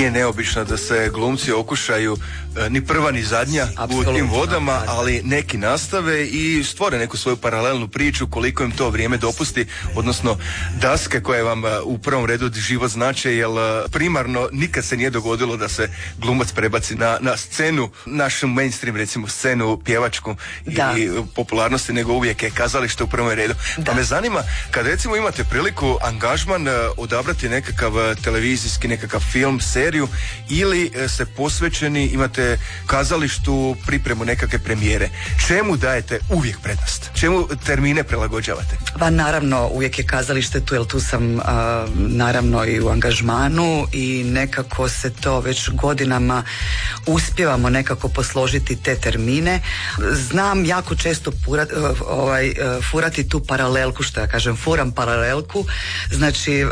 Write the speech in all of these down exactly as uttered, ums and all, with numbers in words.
nije neobično da se glumci okušaju e, ni prva ni zadnja u tim vodama, ali neki nastave i stvore neku svoju paralelnu priču koliko im to vrijeme dopusti, odnosno daske koje vam e, u prvom redu život znače, jer e, primarno nikad se nije dogodilo da se glumac prebaci na, na scenu, našu mainstream recimo scenu pjevačku da. i popularnosti, nego uvijek je kazalište u prvom redu. Da. Pa me zanima, kad recimo imate priliku angažman e, odabrati nekakav e, televizijski, nekakav film, seriju, ili e, ste posvećeni, imate kazalištu, pripremu nekakve premijere, čemu dajete uvijek prednost? Čemu termine prilagođavate? Pa naravno, uvijek je kazalište tu, jer tu sam a, naravno i u angažmanu i nekako se to već godinama uspijevamo nekako posložiti te termine. Znam jako često purat, ovaj, furati tu paralelku, što ja kažem, furam paralelku, znači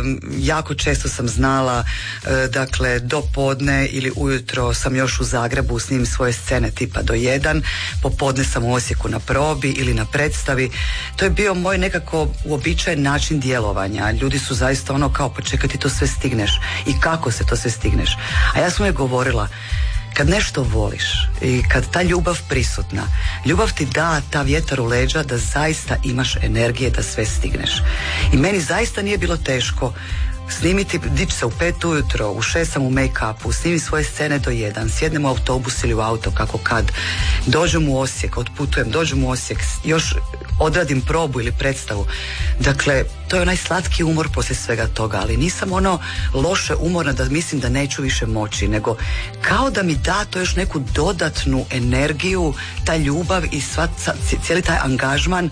jako često sam znala, dakle do podne ili ujutro sam još u Zagrebu, snimim svoje scene tipa do jedan, popodne sam u Osijeku na probi ili na predstavi. To je bio moj nekako uobičajen način djelovanja. Ljudi su zaista ono kao, pa čekaj, ti to sve stigneš i kako se to sve stigneš. A ja sam je govorila, kad nešto voliš i kad ta ljubav prisutna, ljubav ti da ta vjetar u leđa da zaista imaš energije da sve stigneš. I meni zaista nije bilo teško snimiti, dići se u pet ujutro, u šest sam u make-upu, snimim svoje scene do jedan, sjednem u autobus ili u auto kako kad, dođem u Osijek, otputujem, dođem u Osijek, još odradim probu ili predstavu. Dakle, to je onaj slatki umor poslije svega toga, ali nisam ono loše umorna da mislim da neću više moći, nego kao da mi da to još neku dodatnu energiju, ta ljubav i sva, cijeli taj angažman,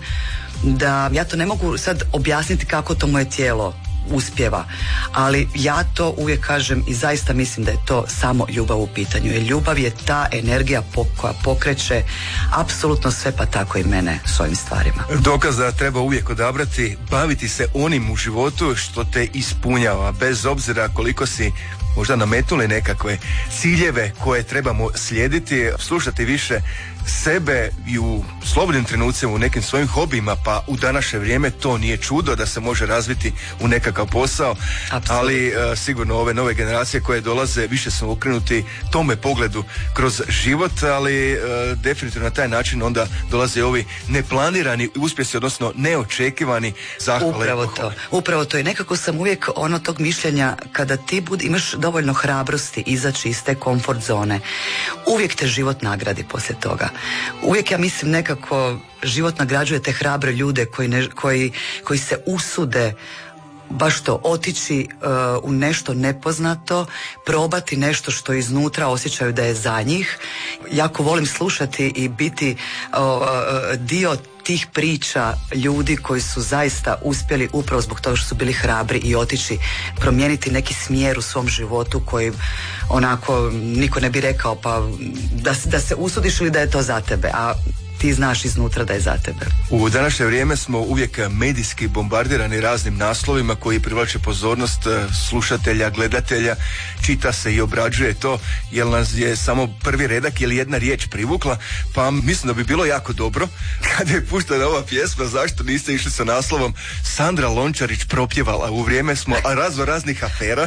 da ja to ne mogu sad objasniti kako to moje tijelo uspjeva, ali ja to uvijek kažem i zaista mislim da je to samo ljubav u pitanju, jer ljubav je ta energija po, koja pokreće apsolutno sve, pa tako i mene s ovim stvarima. Dokaz da treba uvijek odabrati, baviti se onim u životu što te ispunjava, bez obzira koliko si možda nametnuli nekakve ciljeve koje trebamo slijediti, slušati više sebe i u slobodnim trenucima, u nekim svojim hobijima, pa u današnje vrijeme to nije čudo da se može razviti u nekakav posao. Absolutno. Ali uh, sigurno ove nove generacije koje dolaze više su okrenuti tome pogledu kroz život, ali uh, definitivno na taj način onda dolaze ovi neplanirani uspjesi, odnosno neočekivani zahvale. Upravo to, upravo to. I nekako sam uvijek ono tog mišljenja, kada ti bud, imaš dovoljno hrabrosti izaći iz te komfort zone, uvijek te život nagradi poslije toga. Uvijek ja mislim nekako život nagrađuje te hrabre ljude koji, ne, koji, koji se usude baš to, otići uh, u nešto nepoznato, probati nešto što iznutra osjećaju da je za njih. Jako volim slušati i biti uh, uh, dio tih priča ljudi koji su zaista uspjeli upravo zbog toga što su bili hrabri i otići promijeniti neki smjer u svom životu koji onako niko ne bi rekao pa da, da se usudiš ili da je to za tebe, a ti znaš iznutra da je za tebe. U današnje vrijeme smo uvijek medijski bombardirani raznim naslovima koji privlače pozornost slušatelja, gledatelja, čita se i obrađuje to, jer nas je samo prvi redak ili jedna riječ privukla, pa mislim da bi bilo jako dobro kada je puštena ova pjesma, zašto niste išli sa naslovom Sandra Lončarić propjevala, u vrijeme smo razno raznih afera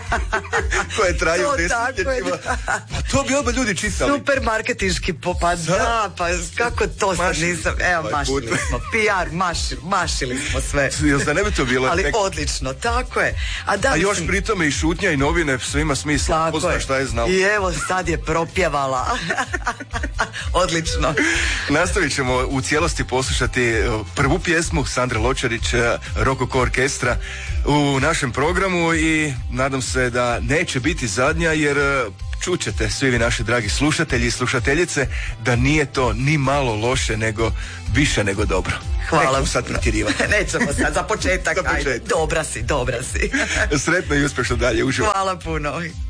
koje traju desetljećima. Pa to bi odmah ljudi čitali. Super marketinški popad, da, pa kako to sad nisam, evo mašili smo, P R, mašili, mašili smo sve. Jel da ne bi to bilo? Ali nek... odlično, tako je. A, da, A još mislim... pri tome i šutnja i novine, sve ima smisla, pozna šta je znala. I evo sad je propjevala. Odlično. Nastavit ćemo u cijelosti poslušati prvu pjesmu Sandre Lončarić, Rokoko orkestra u našem programu i nadam se da neće biti zadnja, jer čućete svi vi naši dragi slušatelji i slušateljice da nije to ni malo loše, nego više nego dobro. Hvala. Nećemo sad pretjerivati. Nećemo sad, za početak. za početak. Ajde, dobra si, dobra si. Sretno i uspješno dalje, uživo. Hvala puno.